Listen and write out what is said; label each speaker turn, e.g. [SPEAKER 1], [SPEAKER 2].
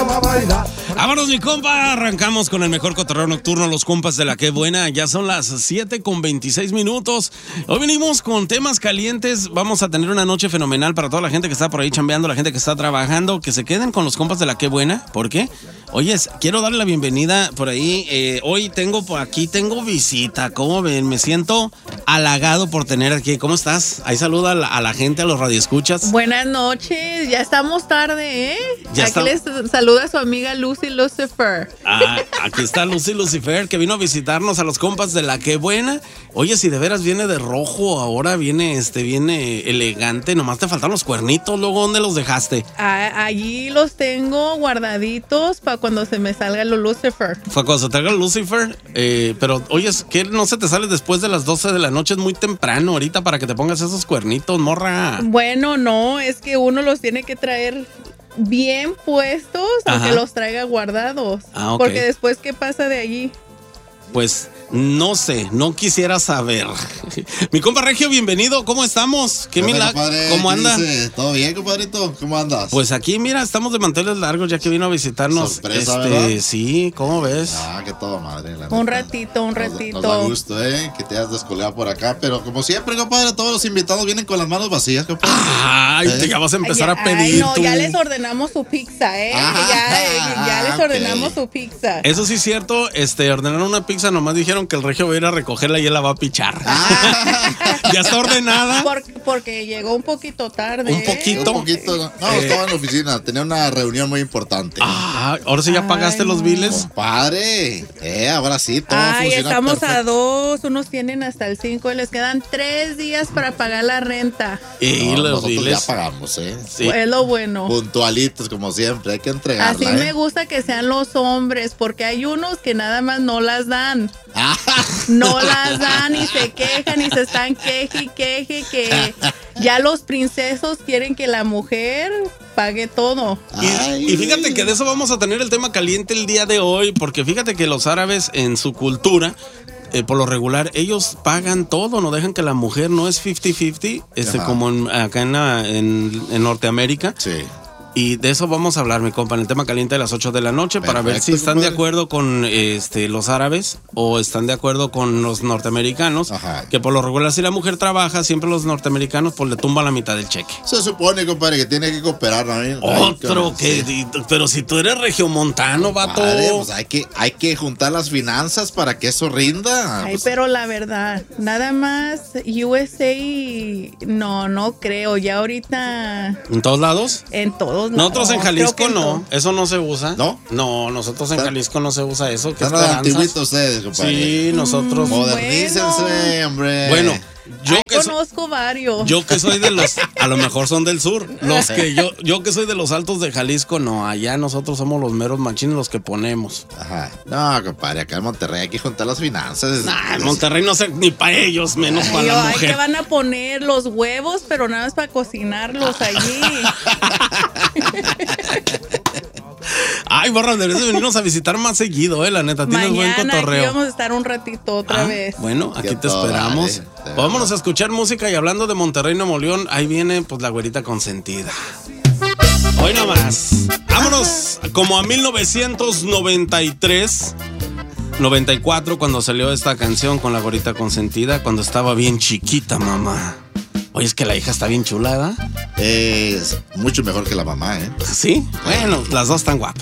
[SPEAKER 1] va a bailar.
[SPEAKER 2] Vámonos, mi compa. Arrancamos con el mejor cotorreo nocturno, los compas de la que buena. Ya son las 7:26. Hoy venimos con temas calientes. Vamos a tener una noche fenomenal para toda la gente que está por ahí chambeando, la gente que está trabajando. Que se queden con los compas de la que buena. ¿Por qué? Oye, quiero darle la bienvenida por ahí. Hoy tengo visita. ¿Cómo ven? Me siento halagado por tener aquí. ¿Cómo estás? Ahí saluda a la gente, a los radioescuchas.
[SPEAKER 3] Buenas noches. Ya estamos tarde, ¿eh?
[SPEAKER 2] Ya
[SPEAKER 3] aquí les saluda su amiga Lucy Lucifer.
[SPEAKER 2] Aquí está Lucy Lucifer, que vino a visitarnos a los compas de la que buena. Oye, si de veras viene de rojo, ahora viene elegante. Nomás te faltan los cuernitos. Luego, ¿dónde los dejaste?
[SPEAKER 3] Allí los tengo guardaditos para cuando se me salga lo Lucifer.
[SPEAKER 2] Fue cuando se te salga el Lucifer. Pero, oye, ¿qué no se te sale después de las 12 de la noche? Es muy temprano ahorita para que te pongas esos cuernitos, morra.
[SPEAKER 3] Bueno, no, es que uno los tiene que traer bien puestos, aunque los traiga guardados.
[SPEAKER 2] Ok.
[SPEAKER 3] Porque después, ¿qué pasa de allí?
[SPEAKER 2] Pues no sé, no quisiera saber. Mi compa Regio, bienvenido. ¿Cómo estamos? ¿Qué milagro? ¿Cómo anda?
[SPEAKER 4] ¿Todo bien, compadrito? ¿Cómo andas?
[SPEAKER 2] Pues aquí, mira, estamos de manteles largos ya que vino a visitarnos.
[SPEAKER 4] Sorpresa, ¿verdad?
[SPEAKER 2] Sí, ¿cómo ves?
[SPEAKER 4] Que todo madre.
[SPEAKER 3] Un ratito.
[SPEAKER 4] Nos da gusto, que te hayas descolgado por acá. Pero como siempre, compadre, todos los invitados vienen con las manos vacías, compadre.
[SPEAKER 2] Te ya vas a empezar a pedir.
[SPEAKER 3] No, ya les ordenamos su pizza, ya les ordenamos su pizza.
[SPEAKER 2] Eso sí es cierto, ordenaron una pizza, nomás dijeron que el Regio va a ir a recogerla y él la va a pichar. Ya está ordenada.
[SPEAKER 3] Porque llegó un poquito tarde.
[SPEAKER 2] Un poquito.
[SPEAKER 4] No, estaba en la oficina, tenía una reunión muy importante.
[SPEAKER 2] Ahora sí ya pagaste los biles.
[SPEAKER 4] Compadre, ahora sí, todo funciona
[SPEAKER 3] estamos
[SPEAKER 4] perfecto.
[SPEAKER 3] a 2, unos tienen hasta el 5 y les quedan 3 días para pagar la renta.
[SPEAKER 2] Y los
[SPEAKER 4] nosotros
[SPEAKER 2] biles.
[SPEAKER 4] ya pagamos,
[SPEAKER 2] Sí.
[SPEAKER 3] Es lo bueno.
[SPEAKER 4] Puntualitos, como siempre, hay que entregarla.
[SPEAKER 3] Así me gusta que sean los hombres, porque hay unos que nada más no las dan. No las dan y se quejan y se están queje que ya los princesos quieren que la mujer pague todo.
[SPEAKER 2] Y fíjate que de eso vamos a tener el tema caliente el día de hoy, porque fíjate que los árabes en su cultura, por lo regular, ellos pagan todo, no dejan que la mujer, no es 50-50, como acá en Norteamérica.
[SPEAKER 4] Sí.
[SPEAKER 2] Y de eso vamos a hablar, mi compa, en el tema caliente de las 8 de la noche. Perfecto, para ver si están de acuerdo con los árabes o están de acuerdo con los norteamericanos. Que por lo regular, si la mujer trabaja, siempre los norteamericanos pues le tumban la mitad del cheque.
[SPEAKER 4] Se supone, compadre, que tiene que cooperar, ¿no?
[SPEAKER 2] Otro que... Sí. Pero si tú eres regiomontano, vato.
[SPEAKER 4] Pues hay que juntar las finanzas para que eso rinda.
[SPEAKER 3] Pero la verdad, nada más USA, no creo. Ya ahorita...
[SPEAKER 2] ¿En todos lados?
[SPEAKER 3] En todos.
[SPEAKER 2] Nosotros en Jalisco no, eso no se usa.
[SPEAKER 4] ¿No?
[SPEAKER 2] No, nosotros en Jalisco no se usa eso.
[SPEAKER 4] Están antiguitos ustedes, compadre.
[SPEAKER 2] Sí, nosotros.
[SPEAKER 4] Modernícense, hombre.
[SPEAKER 2] Bueno, yo
[SPEAKER 3] conozco varios.
[SPEAKER 2] Yo que soy de los, a lo mejor son del sur. Los que yo que soy de los altos de Jalisco, no, allá nosotros somos los meros machines los que ponemos.
[SPEAKER 4] No, compadre, acá en Monterrey hay que juntar las finanzas.
[SPEAKER 2] En Monterrey no sé ni para ellos, menos para la mujer.
[SPEAKER 3] Que van a poner los huevos, pero nada más para cocinarlos allí.
[SPEAKER 2] Ay, borra, debes de venirnos a visitar más seguido, la neta, tienes buen cotorreo.
[SPEAKER 3] Aquí vamos a estar un ratito otra vez.
[SPEAKER 2] Bueno, aquí te esperamos. Vámonos a escuchar música y hablando de Monterrey, Nuevo León, ahí viene pues la güerita consentida. Hoy nomás. Vámonos como a 1993, 94, cuando salió esta canción con la güerita consentida, cuando estaba bien chiquita, mamá. Oye, es que la hija está bien chulada.
[SPEAKER 4] Es mucho mejor que la mamá,
[SPEAKER 2] ¿Sí? Bueno, las dos están guapas.